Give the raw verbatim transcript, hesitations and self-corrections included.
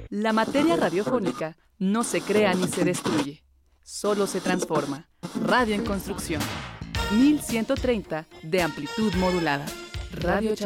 La materia radiofónica no se crea ni se destruye, solo se transforma. Radio en construcción. mil ciento treinta de amplitud modulada. Radio Chapinero.